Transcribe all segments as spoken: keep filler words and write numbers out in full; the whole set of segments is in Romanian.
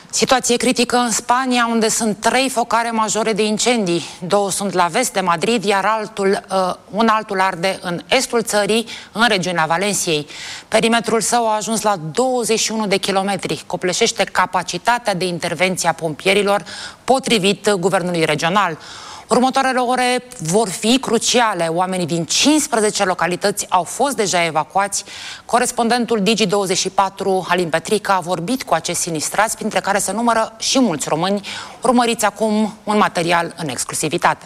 Situație critică în Spania, unde sunt trei focare majore de incendii. Două sunt la vest de Madrid, iar altul, uh, un altul arde în estul țării, în regiunea Valenciei. Perimetrul său a ajuns la douăzeci și unu de kilometri, copleșește capacitatea de intervenție a pompierilor, potrivit guvernului regional. Următoarele ore vor fi cruciale. Oamenii din cincisprezece localități au fost deja evacuați. Corespondentul Digi douăzeci și patru, Alin Petrica, a vorbit cu acești sinistrați, printre care se numără și mulți români. Urmăriți acum un material în exclusivitate.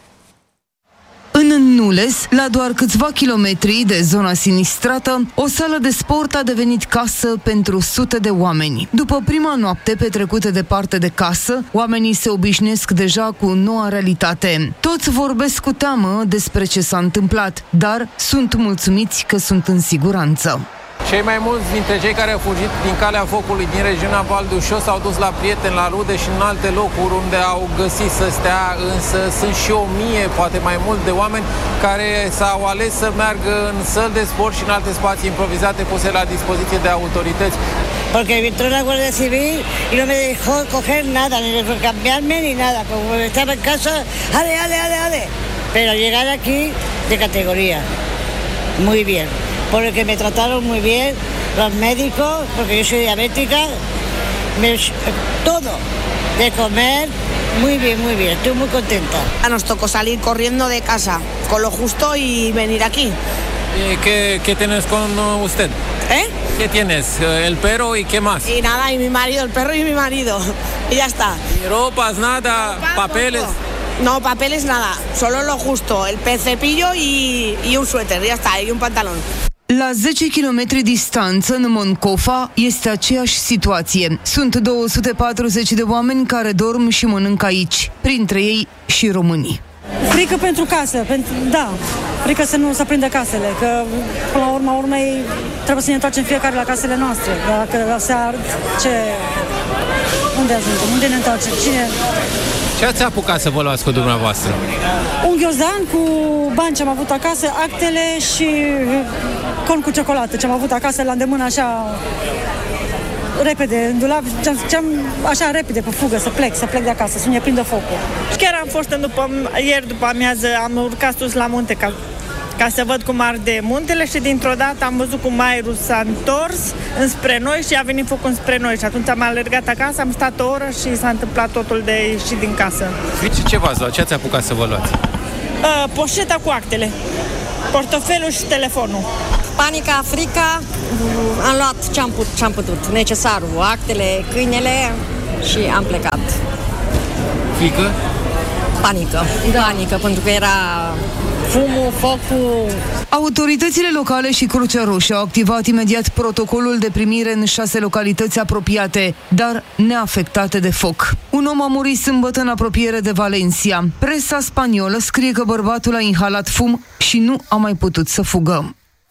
În Nules, la doar câțiva kilometri de zona sinistrată, o sală de sport a devenit casă pentru sute de oameni. După prima noapte petrecută departe de casă, oamenii se obișnuiesc deja cu noua realitate. Toți vorbesc cu teamă despre ce s-a întâmplat, dar sunt mulțumiți că sunt în siguranță. Cei mai mulți dintre cei care au fugit din calea focului din regiunea Val d'Ușor s-au dus la prieteni, la rude și în alte locuri unde au găsit să stea, însă sunt și o mie, poate mai mult, de oameni care s-au ales să meargă în săli de sport și în alte spații improvizate puse la dispoziție de autorități. Porque entró la Guardia Civil y no me dejó coger nada, ni cambiarme ni nada, como estaba en casa, ale, ale, ale, ale. Pero llegar aquí de categoría, muy bien. Porque me trataron muy bien los médicos, porque yo soy diabética, me, todo, de comer, muy bien, muy bien, estoy muy contenta. Nos tocó salir corriendo de casa, con lo justo y venir aquí. ¿Qué, qué tienes con usted? ¿Eh? ¿Qué tienes? ¿El perro y qué más? Y nada, y mi marido, el perro y mi marido, y ya está. ¿Y ropas, nada, Ropa, papeles? Poco. No, papeles nada, solo lo justo, el cepillo y, y un suéter, ya está, y un pantalón. La zece kilometri distanță, în Moncofa, este aceeași situație. Sunt două sute patruzeci de oameni care dorm și mănâncă aici, printre ei și românii. Frică pentru casă, pentru, da, frică să nu se prindă casele, că până la urma urmei trebuie să ne întoarcem fiecare la casele noastre. Dacă se ard, ce... Unde ajungem? Unde ne întoarcem? Cine... Ce ați apucat să vă luați cu dumneavoastră? Un ghiozdan cu bani ce am avut acasă, actele și con cu ciocolată ce am avut acasă la îndemână, așa repede, în dulap, ce-am, așa repede pe fugă, să plec, să plec de acasă, să ne prindă focul. Chiar am fost în după, ieri după amiază, am urcat sus la munte ca, ca să văd cum arde muntele și dintr-o dată am văzut cum aerul s-a întors înspre noi și a venit focul înspre noi și atunci am alergat acasă, am stat o oră și s-a întâmplat totul de ieșit din casă. Și ce v-ați luat? Ce ați apucat să vă luați? Uh, poșeta cu actele, portofelul și telefonul. Panica, frica, am luat ce am, put, ce am putut, necesarul, actele, câinele și am plecat. Frică? Panică, da. Panică, pentru că era fumul, focul. Autoritățile locale și Crucea Roșie au activat imediat protocolul de primire în șase localități apropiate, dar neafectate de foc. Un om a murit sâmbătă în apropiere de Valencia. Presa spaniolă scrie că bărbatul a inhalat fum și nu a mai putut să fugă.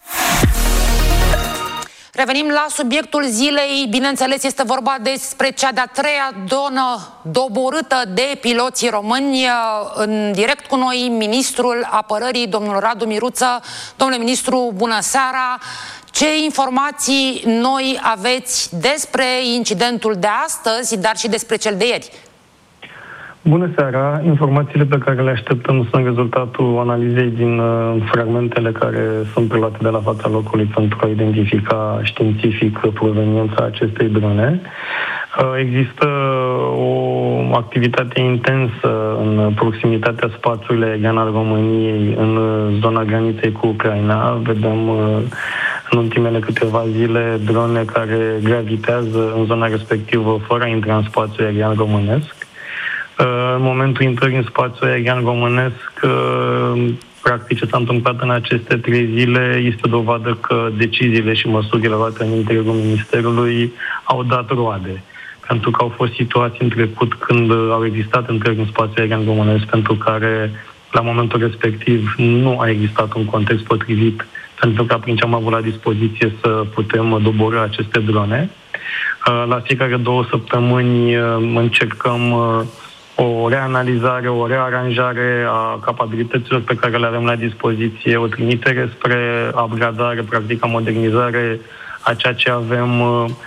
Revenim la subiectul zilei. Bineînțeles, este vorba despre cea de-a treia zonă doborâtă de piloții români. În direct cu noi, ministrul apărării, domnul Radu Miruță. Domnule ministru, bună seara! Ce informații noi aveți despre incidentul de astăzi, dar și despre cel de ieri? Bună seara! Informațiile pe care le așteptăm sunt rezultatul analizei din uh, fragmentele care sunt preluate de la fața locului pentru a identifica științific proveniența acestei drone. Uh, există o activitate intensă în proximitatea spațiului aerian al României, în zona graniței cu Ucraina. Vedem uh, în ultimele câteva zile drone care gravitează în zona respectivă fără a intra în spațiul aerian românesc. În momentul intrării în spațiul aerian românesc, practic ce s-a întâmplat în aceste trei zile este dovadă că deciziile și măsurile luate în interiorul Ministerului au dat roade. Pentru că au fost situații în trecut când au existat intrări în spațiul aerian românesc, pentru care la momentul respectiv nu a existat un context potrivit, pentru că prin ce am avut la dispoziție să putem doborî aceste drone. La fiecare două săptămâni încercăm o reanalizare, o rearanjare a capabilităților pe care le avem la dispoziție, o trimitere spre upgradare, practic a modernizare a ceea ce avem.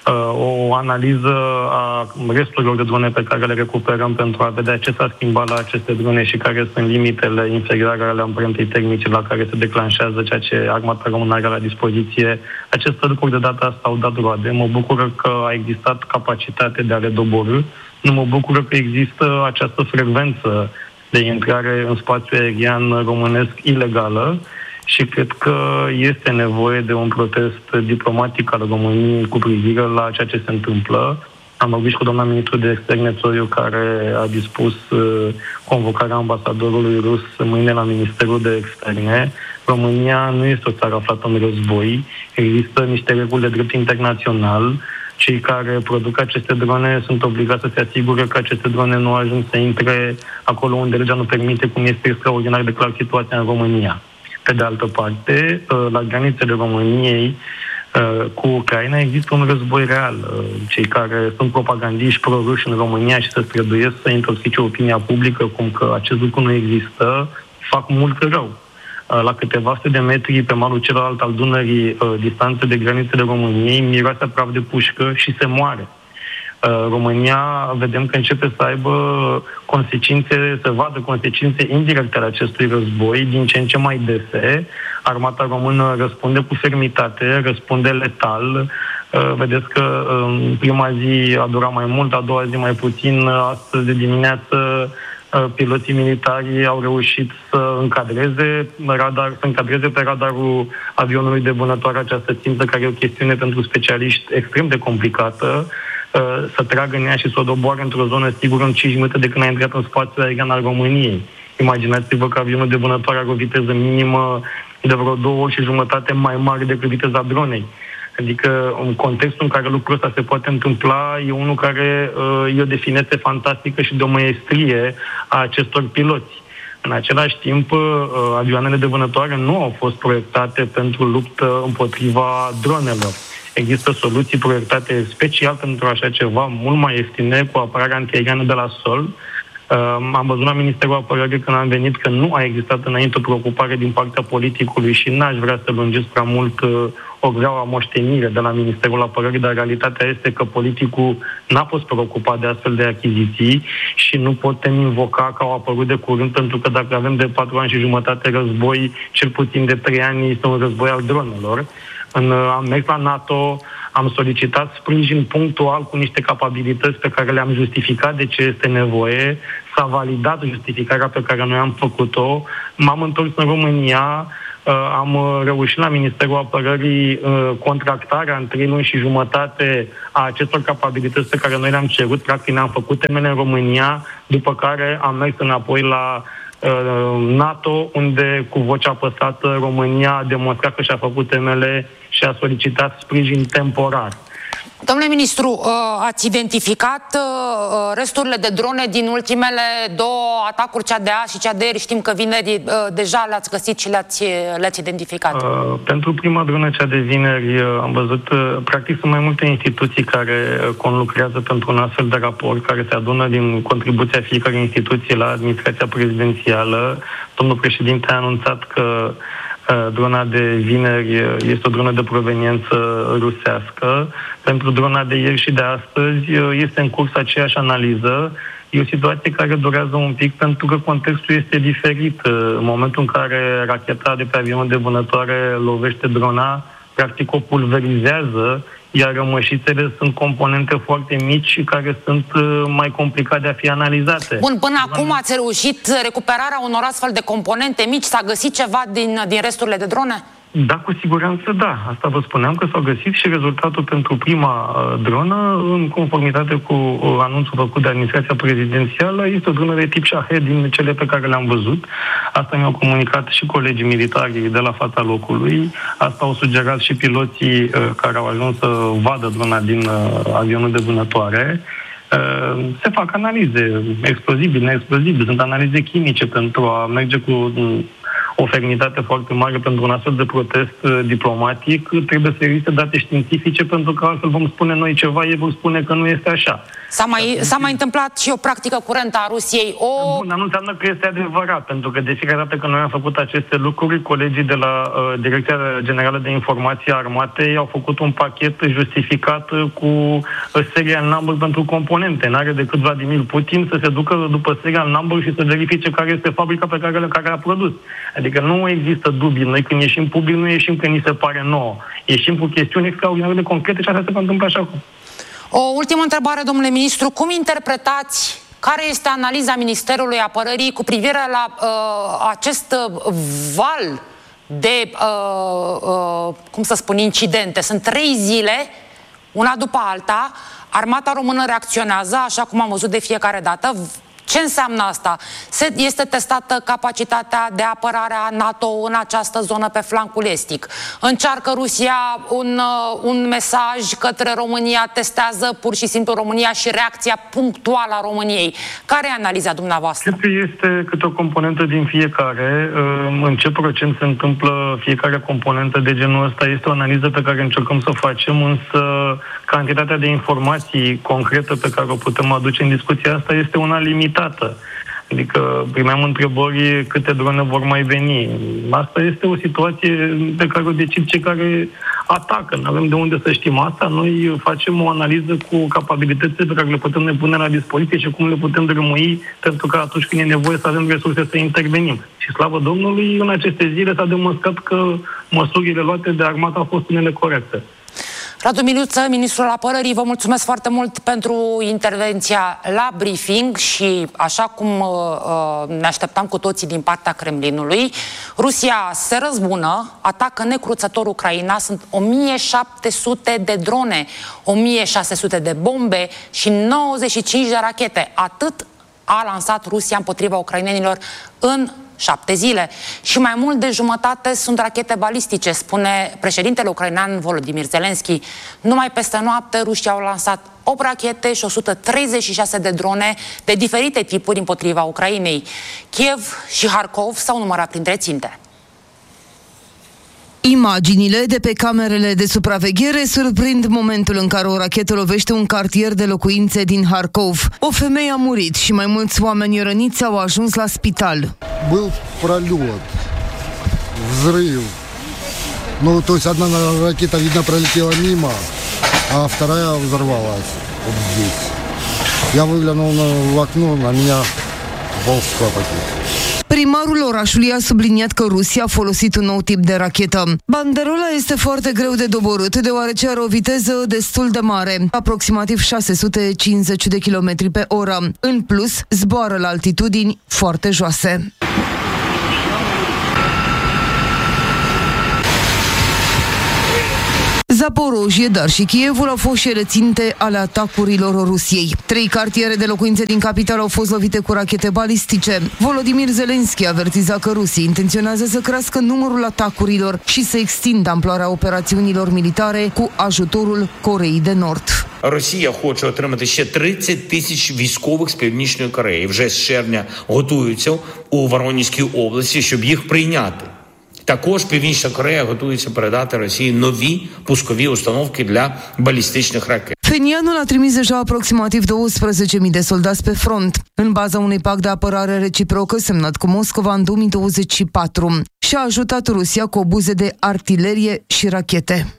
o analiză a resturilor de drone pe care le recuperăm pentru a vedea ce s-a schimbat la aceste drone și care sunt limitele inferioare ale amprentei termice la care se declanșează ceea ce armata română are la dispoziție. Aceste lucruri de data asta au dat roade. Mă bucur că a existat capacitate de a le doborî. Nu mă bucur că există această frecvență de intrare în spațiul aerian românesc ilegală. Și cred că este nevoie de un protest diplomatic al României cu privire la ceea ce se întâmplă. Am vorbit și cu doamna ministru de externe, Țoiu, care a dispus convocarea ambasadorului rus mâine la Ministerul de Externe. România nu este o țară aflată în război. Există niște reguli de drept internațional. Cei care produc aceste drone sunt obligați să se asigure că aceste drone nu ajung să intre acolo unde legea nu permite, cum este extraordinar de clar situația în România. Pe de altă parte, la granițele României cu Ucraina există un război real. Cei care sunt propagandiști pro-ruși în România și se străduiesc să intoxice opinia publică cum că acest lucru nu există, fac mult rău. La câteva sute de metri pe malul celălalt al Dunării, distanță de granițele României, miroase praf de pușcă și se moare. România, vedem că începe să aibă consecințe, să vadă consecințe indirecte ale acestui război, din ce în ce mai dese. Armata română răspunde cu fermitate, răspunde letal. Vedeți că prima zi a durat mai mult, a doua zi mai puțin. Astăzi de dimineață piloții militari au reușit să încadreze, radar, să încadreze pe radarul avionului de vânătoare această țintă, care e o chestiune pentru specialiști extrem de complicată, să tragă în ea și să o doboare într-o zonă sigură în cinci minute de când a intrat în spațiul aerian al României. Imaginați-vă că avionul de vânătoare are o viteză minimă de vreo două ori și jumătate mai mare decât viteza dronei. Adică în contextul în care lucrul ăsta se poate întâmpla e unul care uh, e o defineție fantastică și de o măiestrie a acestor piloți. În același timp, uh, avioanele de vânătoare nu au fost proiectate pentru luptă împotriva dronelor. Există soluții proiectate special pentru așa ceva, mult mai ieftine, cu apărarea antiaeriană de la sol. Uh, am văzut la Ministerul Apărării când am venit că nu a existat înainte o preocupare din partea politicului și n-aș vrea să lungesc prea mult uh, o greaua moștenire de la Ministerul Apărării, dar realitatea este că politicul n-a fost preocupat de astfel de achiziții și nu putem invoca că au apărut de curând, pentru că dacă avem de patru ani și jumătate război, cel puțin de trei ani este un război al dronelor. În, am mers la NATO, am solicitat sprijin punctual cu niște capabilități pe care le-am justificat de ce este nevoie, s-a validat justificarea pe care noi am făcut-o, m-am întors în România, am reușit la Ministerul Apărării contractarea în trei luni și jumătate a acestor capabilități pe care noi le-am cerut, practic ne-am făcut temele în România, după care am mers înapoi la NATO, unde cu vocea apăsată România a demonstrat că și-a făcut temele și a solicitat sprijin temporar. Domnule ministru, ați identificat resturile de drone din ultimele două atacuri, cea de azi și cea de ieri? Știm că vineri deja le-ați găsit și le-ați, le-ați identificat. Uh, pentru prima dronă, cea de vineri, am văzut, practic sunt mai multe instituții care conlucrează pentru un astfel de raport, care se adună din contribuția fiecare instituție la administrația prezidențială. Domnul președinte a anunțat că drona de vineri este o dronă de proveniență rusească. Pentru drona de ieri și de astăzi este în curs aceeași analiză. E o situație care durează un pic pentru că contextul este diferit. În momentul în care racheta de pe avionul de vânătoare lovește drona, practic o pulverizează, iar rămășițele sunt componente foarte mici și care sunt mai complicate de a fi analizate. Bun, până acum ați reușit recuperarea unor astfel de componente mici? S-a găsit ceva din, din resturile de drone? Da, cu siguranță da. Asta vă spuneam, că s-au găsit și rezultatul pentru prima uh, dronă, în conformitate cu uh, anunțul făcut de administrația prezidențială, este o dronă de tip Shahed din cele pe care le-am văzut. Asta mi-au comunicat și colegii militari de la fața locului. Asta au sugerat și piloții uh, care au ajuns să vadă drona din uh, avionul de vânătoare. Uh, se fac analize, explozibili, neexplozibili, sunt analize chimice pentru a merge cu... Uh, o fermitate foarte mare pentru un astfel de protest diplomatic, trebuie să existe date științifice, pentru că altfel vom spune noi ceva, ei vor spune că nu este așa. S-a mai, s-a mai întâmplat și o practică curentă a Rusiei. O... Bun, dar nu înseamnă că este adevărat, pentru că de fiecare dată când noi am făcut aceste lucruri, colegii de la uh, Direcția Generală de Informații a Armatei au făcut un pachet justificat cu serial number pentru componente. N-are decât Vladimir Putin să se ducă după serial number și să verifice care este fabrica pe care, care a produs. Adică nu există dubii. Noi când ieșim public, nu ieșim că ni se pare nouă. Ieșim cu chestiuni extraordinar de concrete și asta se va întâmpla așa acum. O ultimă întrebare, domnule ministru. Cum interpretați, care este analiza Ministerului Apărării cu privire la uh, acest val de, uh, uh, cum să spun, incidente? Sunt trei zile, una după alta, Armata Română reacționează, așa cum am văzut de fiecare dată. Ce înseamnă asta? Se, este testată capacitatea de apărare a NATO în această zonă pe flancul estic. Încearcă Rusia un, un mesaj către România, testează pur și simplu România și reacția punctuală a României. Care e analiza dumneavoastră? Cred că este câte o componentă din fiecare. În ce procent se întâmplă fiecare componentă de genul ăsta este o analiză pe care încercăm să o facem, însă cantitatea de informații concretă pe care o putem aduce în discuția asta este una limitată. Adică primeam întrebări câte drone vor mai veni. Asta este o situație pe care o decid cei care atacă. Nu avem de unde să știm asta. Noi facem o analiză cu capabilitățile pe care le putem ne pune la dispoziție și cum le putem drămui, pentru că atunci când e nevoie să avem resurse să intervenim. Și slavă Domnului, în aceste zile s-a demonstrat că măsurile luate de armată au fost unele corecte. Radu Miluță, ministrul apărării, vă mulțumesc foarte mult pentru intervenția la briefing și, așa cum uh, ne așteptam cu toții din partea Kremlinului, Rusia se răzbună, atacă necruțător Ucraina, sunt o mie șapte sute de drone, o mie șase sute de bombe și nouăzeci și cinci de rachete. Atât a lansat Rusia împotriva ucrainenilor în șapte zile. Și mai mult de jumătate sunt rachete balistice, spune președintele ucrainean Volodymyr Zelensky. Numai peste noapte rușii au lansat opt rachete și o sută treizeci și șase de drone de diferite tipuri împotriva Ucrainei. Kiev și Harkov s-au numărat printre ținte. Imaginile de pe camerele de supraveghere surprind momentul în care o rachetă lovește un cartier de locuințe din Harkov. O femeie a murit și mai mulți oameni răniți au ajuns la spital. Был пролет, взрыв. Ну, то есть одна ракета, видно, пролетела мимо, а вторая взорвалась вот здесь. Я выглянул в окно, на меня упал пакет. Primarul orașului a subliniat că Rusia a folosit un nou tip de rachetă. Banderola este foarte greu de doborât, deoarece are o viteză destul de mare, aproximativ șase sute cincizeci de kilometri pe oră. În plus, zboară la altitudini foarte joase. Zaporojie, dar și Kievul au fost și ele ținte ale atacurilor Rusiei. Trei cartiere de locuințe din capitală au fost lovite cu rachete balistice. Volodymyr Zelensky avertiza că Rusia intenționează să crească numărul atacurilor și să extindă amploarea operațiunilor militare cu ajutorul Coreei de Nord. Росія хоче отримати ще тридцять тисяч військових з Північної Кореї. Вже з червня готуються у Воронезькій області, щоб їх прийняти. Також Північна Корея готується передати Росії нові пускові установки для балістичних ракет. Fenianul a trimis deja aproximativ douăsprezece mii de soldați pe front, în baza unui pact de apărare reciprocă semnat cu Moscova în două mii douăzeci și patru și a ajutat Rusia cu obuze de artilerie și rachete.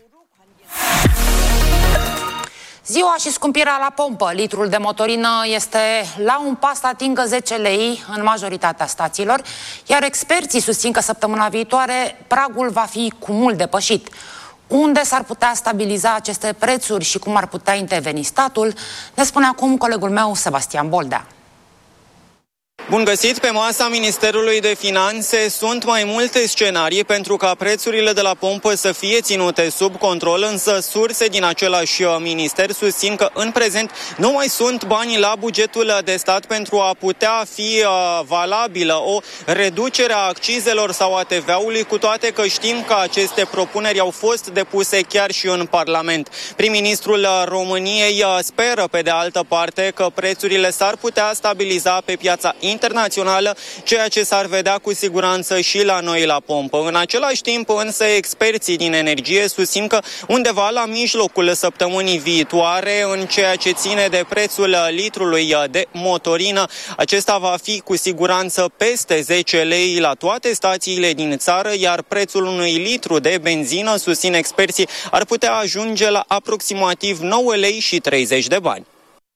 Ziua și scumpirea la pompă. Litrul de motorină este la un pas să atingă zece lei în majoritatea stațiilor, iar experții susțin că săptămâna viitoare pragul va fi cu mult depășit. Unde s-ar putea stabiliza aceste prețuri și cum ar putea interveni statul, ne spune acum colegul meu Sebastian Boldea. Bun găsit! Pe masa Ministerului de Finanțe sunt mai multe scenarii pentru ca prețurile de la pompă să fie ținute sub control, însă surse din același minister susțin că în prezent nu mai sunt bani la bugetul de stat pentru a putea fi valabilă o reducere a accizelor sau a T V-ului, cu toate că știm că aceste propuneri au fost depuse chiar și în Parlament. Prim-ministrul României speră, pe de altă parte, că prețurile s-ar putea stabiliza pe piața internațională, ceea ce s-ar vedea cu siguranță și la noi la pompă. În același timp, însă, experții din energie susțin că undeva la mijlocul săptămânii viitoare, în ceea ce ține de prețul litrului de motorină, acesta va fi cu siguranță peste zece lei la toate stațiile din țară, iar prețul unui litru de benzină, susțin experții, ar putea ajunge la aproximativ nouă lei și treizeci de bani.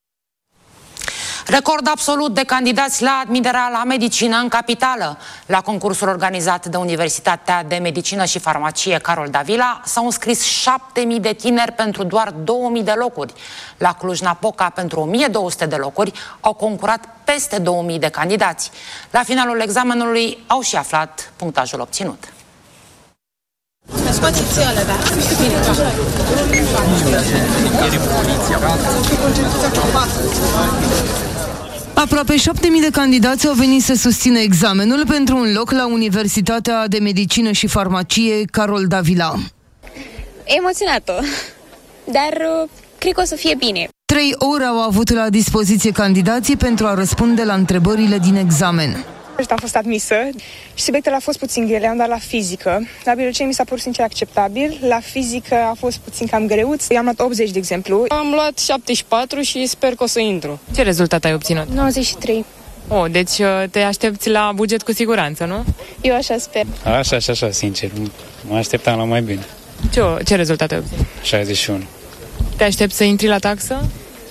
Record absolut de candidați la admiterea la medicină în capitală. La concursul organizat de Universitatea de Medicină și Farmacie Carol Davila s-au înscris șapte mii de tineri pentru doar două mii de locuri. La Cluj-Napoca, pentru o mie două sute de locuri, au concurat peste două mii de candidați. La finalul examenului au și aflat punctajul obținut. Aproape șapte mii de candidați au venit să susțină examenul pentru un loc la Universitatea de Medicină și Farmacie Carol Davila. Emoționată, dar cred că o să fie bine. Trei ore au avut la dispoziție candidații pentru a răspunde la întrebările din examen. Am fost admisă și subiectele au fost puțin grele, am dat la fizică. La biologie mi s-a părut sincer acceptabil, la fizică a fost puțin cam greuț. Eu am luat optzeci, de exemplu. Am luat șaptezeci și patru și sper că o să intru. Ce rezultat ai obținut? nouăzeci și trei. Oh, deci te aștepți la buget cu siguranță, nu? Eu așa sper. Așa, așa, așa, sincer. Mă așteptam la mai bine. Ce, ce rezultat ai obținut? șaizeci și unu. Te aștepți să intri la taxă?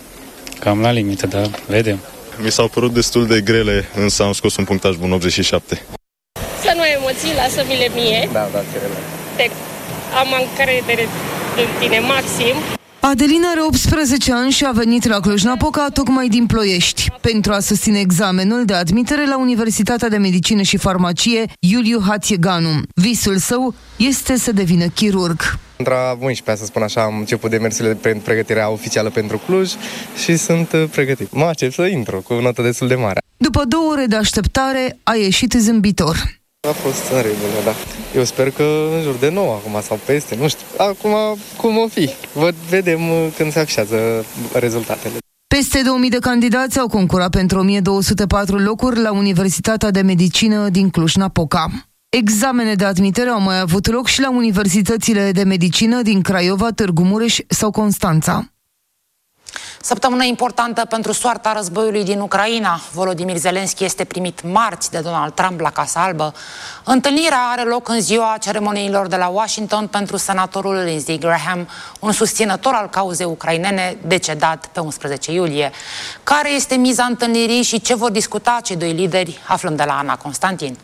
Cam la limită, dar vedem. Mi s-au părut destul de grele, însă am scos un punctaj bun, optzeci și șapte. Să nu ai emoții, lasă-mi le mie. Da, da, cerele. Te am încredere în tine maxim. Adelina are optsprezece ani și a venit la Cluj-Napoca tocmai din Ploiești pentru a susține examenul de admitere la Universitatea de Medicină și Farmacie Iuliu Hațieganu. Visul său este să devină chirurg. Între unsprezecea, să spun așa, am început demersurile pentru pregătirea oficială pentru Cluj și sunt pregătit. Mă aștept să intru cu o notă destul de mare. După două ore de așteptare, a ieșit zâmbitor. A fost în regulă, da. Eu sper că în jur de nouă acum sau peste, nu știu. Acum cum o fi? Vă vedem când se afișează rezultatele. Peste două mii de candidați au concurat pentru o mie două sute patru locuri la Universitatea de Medicină din Cluj-Napoca. Examene de admitere au mai avut loc și la universitățile de medicină din Craiova, Târgu Mureș sau Constanța. Săptămână importantă pentru soarta războiului din Ucraina. Volodymyr Zelensky este primit marți de Donald Trump la Casa Albă. Întâlnirea are loc în ziua ceremoniilor de la Washington pentru senatorul Lindsey Graham, un susținător al cauzei ucrainene decedat pe unsprezece iulie. Care este miza întâlnirii și ce vor discuta cei doi lideri? Aflăm de la Ana Constantin.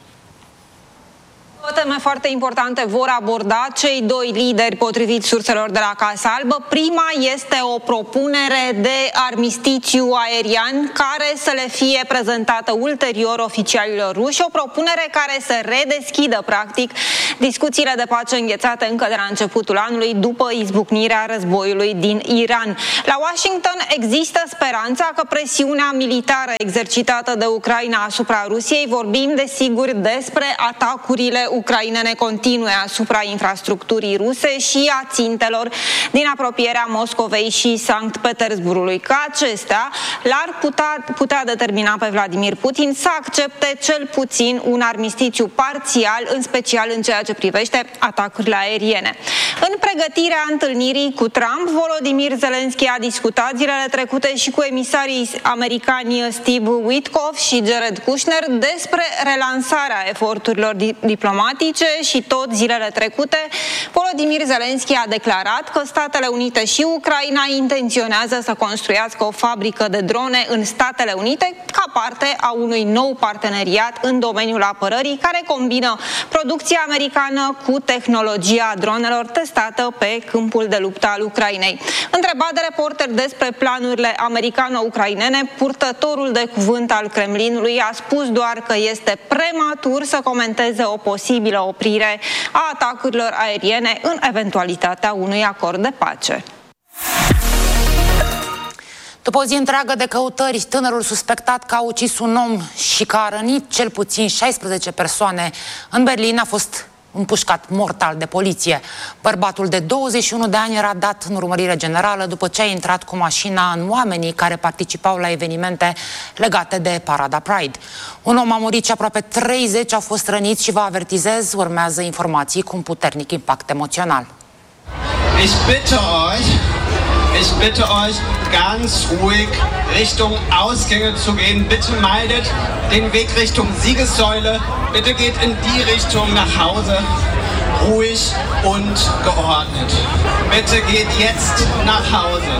Două teme foarte importante vor aborda cei doi lideri, potrivit surselor de la Casa Albă. Prima este o propunere de armistițiu aerian care să le fie prezentată ulterior oficialilor ruși, o propunere care să redeschidă, practic, discuțiile de pace înghețate încă de la începutul anului, după izbucnirea războiului din Iran. La Washington există speranța că presiunea militară exercitată de Ucraina asupra Rusiei, vorbim desigur despre atacurile ucrainene continue asupra infrastructurii ruse și a țintelor din apropierea Moscovei și Sankt Petersburgului, că acestea l-ar putea, putea determina pe Vladimir Putin să accepte cel puțin un armistițiu parțial, în special în ceea ce privește atacurile aeriene. În pregătirea întâlnirii cu Trump, Volodymyr Zelensky a discutat zilele trecute și cu emisarii americani Steve Witkoff și Jared Kushner despre relansarea eforturilor diplomatice și tot zilele trecute Volodymyr Zelensky a declarat că Statele Unite și Ucraina intenționează să construiască o fabrică de drone în Statele Unite ca parte a unui nou parteneriat în domeniul apărării care combină producția americană cu tehnologia dronelor testată pe câmpul de luptă al Ucrainei. Întrebat de reporter despre planurile americano-ucrainene, purtătorul de cuvânt al Kremlinului a spus doar că este prematur să comenteze o posibilă oprire a atacurilor aeriene în eventualitatea unui acord de pace. După o zi întreagă de căutări, tânărul suspectat că a ucis un om și că a rănit cel puțin șaisprezece persoane în Berlin a fost împușcat mortal de poliție. Bărbatul de douăzeci și unu de ani era dat în urmărire generală după ce a intrat cu mașina în oamenii care participau la evenimente legate de Parada Pride. Un om a murit și aproape treizeci au fost răniți și vă avertizez, urmează informații cu un puternic impact emoțional. Ich bitte euch, ich bitte euch, ganz ruhig Richtung Ausgänge zu gehen. Bitte meidet den Weg Richtung Siegessäule. Bitte geht in die Richtung nach Hause. Ruhig und geordnet. Bitte geht jetzt nach Hause.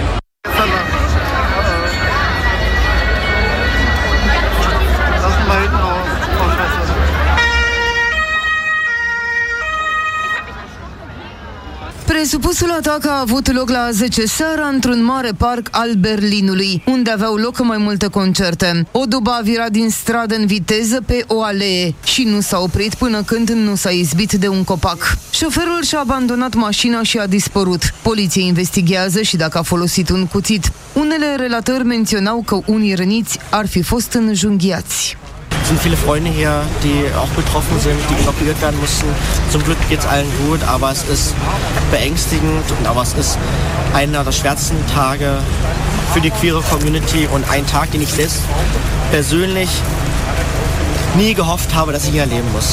Presupusul atac a avut loc la zece seara într-un mare parc al Berlinului, unde aveau loc mai multe concerte. O dubă a virat din stradă în viteză pe o alee și nu s-a oprit până când nu s-a izbit de un copac. Șoferul și-a abandonat mașina și a dispărut. Poliția investigează și dacă a folosit un cuțit. Unele relatări menționau că unii răniți ar fi fost înjunghiați. Es sind viele Freunde hier, die auch betroffen sind, die evakuiert werden mussten. Zum Glück geht es allen gut, aber es ist beängstigend, aber es ist einer der schwersten Tage für die queere Community und ein Tag, den ich selbst persönlich nie gehofft habe, dass ich ihn erleben muss.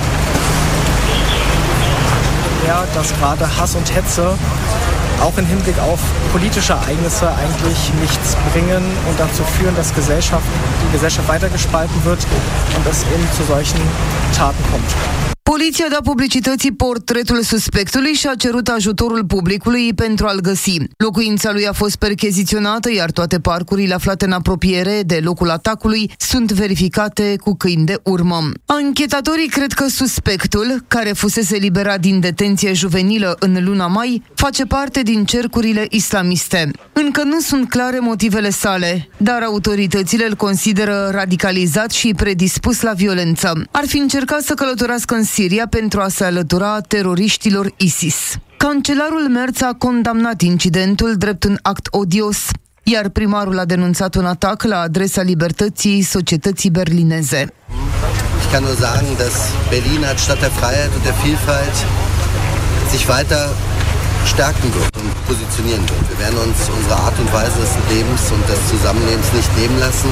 Ja, dass gerade Hass und Hetze auch im Hinblick auf politische Ereignisse eigentlich nichts bringen und dazu führen, dass Gesellschaft, die Gesellschaft weiter gespalten wird und es eben zu solchen Taten kommt. Poliția a dat publicității portretul suspectului și a cerut ajutorul publicului pentru a-l găsi. Locuința lui a fost percheziționată, iar toate parcurile aflate în apropiere de locul atacului sunt verificate cu câini de urmă. Anchetatorii cred că suspectul, care fusese eliberat din detenție juvenilă în luna mai, face parte din cercurile islamiste. Încă nu sunt clare motivele sale, dar autoritățile îl consideră radicalizat și predispus la violență. Ar fi încercat să călătorească în Siria pentru a se alătura teroriștilor ISIS. Cancelarul Merz a condamnat incidentul drept un act odios, iar primarul a denunțat un atac la adresa libertății societății berlineze. Ich kann nur sagen, dass Berlin als Stadt der Freiheit und der Vielfalt sich weiter stärken wird und positionieren wird. Wir werden uns unsere Art und Weise des Lebens und des Zusammenlebens nicht nehmen lassen.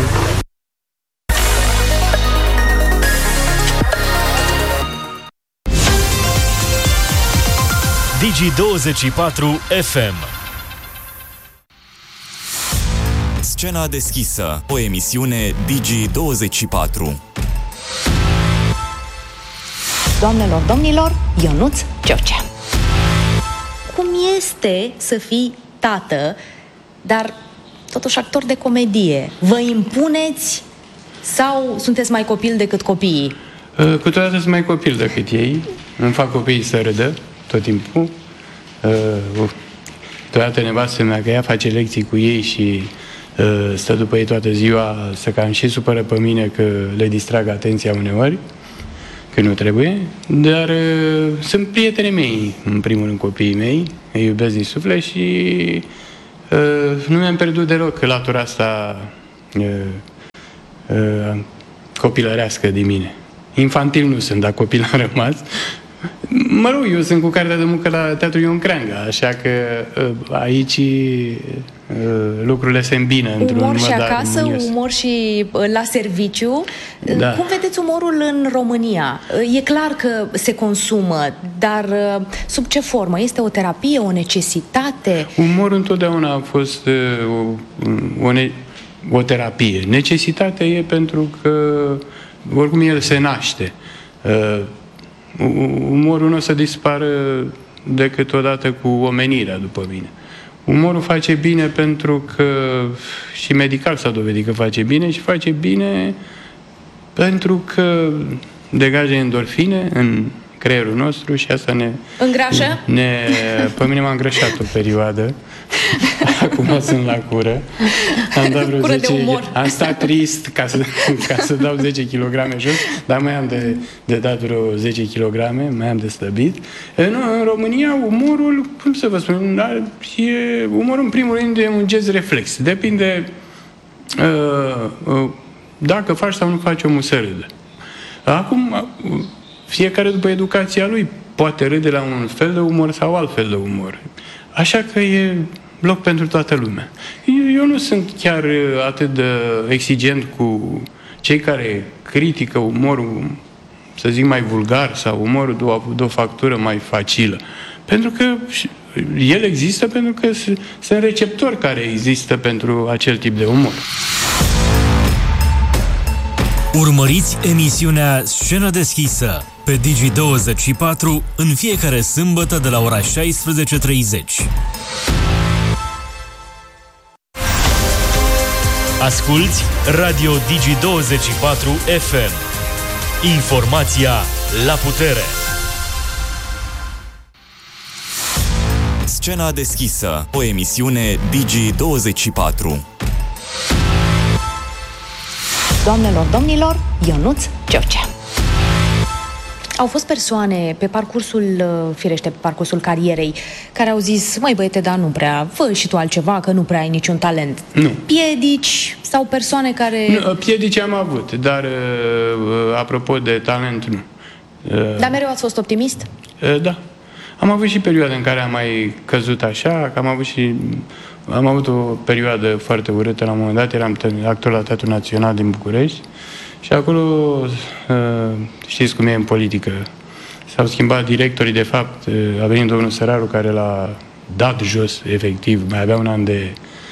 Digi douăzeci și patru F M. Scena deschisă, o emisiune Digi douăzeci și patru. Doamnelor, domnilor, Ionuț George. Cum este să fii tată, dar totuși actor de comedie? Vă impuneți sau sunteți mai copil decât copiii? Câteodată sunt mai copil decât ei. Îmi fac copiii să râdă tot timpul. Câteodată nevastă mea că ea face lecții cu ei și stă după ei toată ziua, să cam și supără pe mine că le distrag atenția uneori, că nu trebuie, dar uh, sunt prietenii mei, în primul rând copiii mei, îi iubesc din suflet și uh, nu mi-am pierdut deloc latura asta uh, uh, copilărească din mine. Infantil nu sunt, dar copil am rămas. Mă rog, eu sunt cu cartea de muncă la Teatrul Ion Creangă, așa că uh, aici uh, lucrurile se îmbină într-un umor mod și acasă, armonios. umor și uh, la serviciu. Da. Cum vedeți umorul în România? Uh, e clar că se consumă, dar uh, sub ce formă? Este o terapie, o necesitate? Umorul întotdeauna a fost uh, o, o, ne- o terapie. Necesitatea e pentru că oricum el se naște. Uh, umorul nu o să dispară decât odată cu omenirea, după mine. Umorul face bine pentru că și medical s-a dovedit că face bine și face bine pentru că degajă endorfine în creierul nostru și asta ne... Îngrașă? Ne, pe mine m-a îngrășat o perioadă. Acum sunt la cură. Am dat vreo Cură de zece, umor. am stat trist ca să, ca să dau zece kilograme jos, dar mai am de, de dat vreo zece kilograme, mai am de slăbit. Nu, în România umorul, cum să vă spun, e, umorul în primul rând e un gest reflex. Depinde uh, uh, dacă faci sau nu faci omul să râdă. Acum, uh, fiecare după educația lui poate râde la un fel de umor sau alt fel de umor. Așa că e loc pentru toată lumea. Eu, eu nu sunt chiar atât de exigent cu cei care critică umorul, să zic, mai vulgar sau umorul de o, de o factură mai facilă. Pentru că el există pentru că sunt receptori care există pentru acel tip de umor. Urmăriți emisiunea Scenă deschisă pe Digi douăzeci și patru în fiecare sâmbătă de la ora șaisprezece treizeci. Asculți Radio Digi douăzeci și patru F M. Informația la putere. Scena deschisă, o emisiune Digi douăzeci și patru. Doamnelor, domnilor, Ionuț George. Au fost persoane pe parcursul, firește, pe parcursul carierei, care au zis, măi băiete, dar nu prea, fă și tu altceva, că nu prea ai niciun talent. Nu. Piedici sau persoane care... Nu, piedici am avut, dar apropo de talent, nu. Dar mereu ați fost optimist? Da. Am avut și perioade în care am mai căzut așa, că am avut și... Am avut o perioadă foarte urâtă la un moment dat, eram actor la Teatrul Național din București și acolo, știți cum e în politică, s-au schimbat directorii, de fapt, a venit domnul Săraru care l-a dat jos, efectiv, mai avea un an de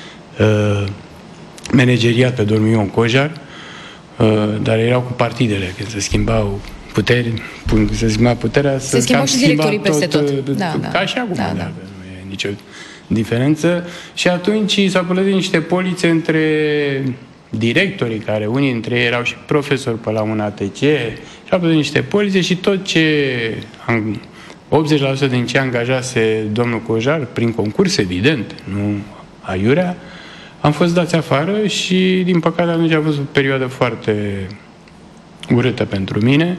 uh, manageriat pe domnul Ion Cojar, uh, dar erau cu partidele, când se schimbau puteri, se schimba puterea, se schimbau și directorii peste tot. tot. Da, ca da. și acum, da, da, da. Nu e nicio diferență. Și atunci s-au plătit niște polițe între directorii, care unii dintre ei erau și profesori pe la un A T C, și au plătit niște polițe și tot ce optzeci la sută din ce angajase domnul Cojar, prin concurs, evident, nu aiurea, am fost dați afară și, din păcate, atunci a fost o perioadă foarte urâtă pentru mine,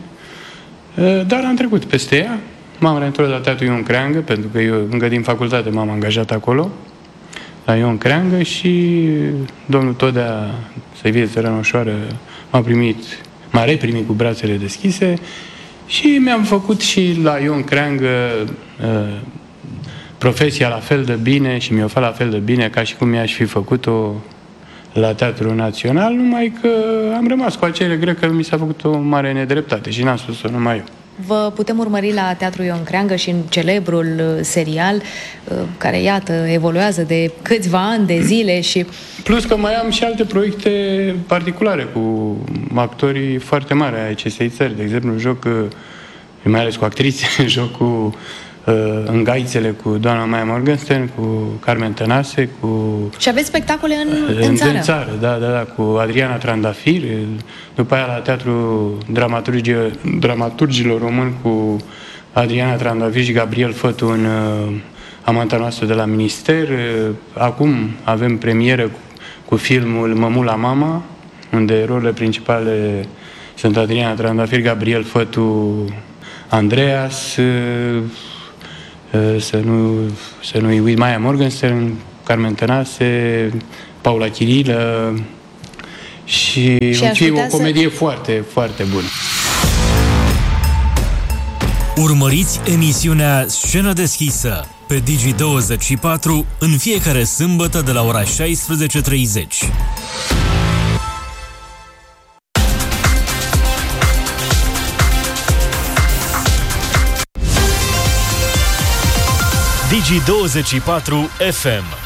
dar am trecut peste ea. M-am reîntors la Teatrul Ion Creangă, pentru că eu încă din facultate m-am angajat acolo, la Ion Creangă, și domnul Todea, să-i fie țărână ușoară, m-a primit, m-a reprimit cu brațele deschise și mi-am făcut și la Ion Creangă uh, profesia la fel de bine și mi-o fac la fel de bine ca și cum mi-aș fi făcut-o la Teatrul Național, numai că am rămas cu acele grec că mi s-a făcut o mare nedreptate și n-am spus-o numai eu. Vă putem urmări la Teatrul Ion Creangă și în celebrul serial care, iată, evoluează de câțiva ani de zile și... Plus că mai am și alte proiecte particulare cu actorii foarte mari ai acestei țări. De exemplu, joc, mai ales cu actrițe, joc cu în Gaițele cu doamna Maia Morgenstern, cu Carmen Tănase, cu... Și aveți spectacole în, în, în țară? În țară, da, da, da, cu Adriana Trandafir, după aia la Teatrul Dramaturgilor, Dramaturgilor Români cu Adriana Trandafir și Gabriel Fătu în uh, Amanta noastră de la Minister. Uh, acum avem premieră cu, cu filmul Mămula Mama, unde rolurile principale sunt Adriana Trandafir, Gabriel Fătu, Andreas, uh, să nu, să nu-i uit, Maia Morgenstern, Carmen Tănase, Paula Chirilă și, și o comedie să... foarte, foarte bună. Urmăriți emisiunea Scenă deschisă pe Digi douăzeci și patru în fiecare sâmbătă de la ora șaisprezece treizeci. Digi douăzeci și patru F M.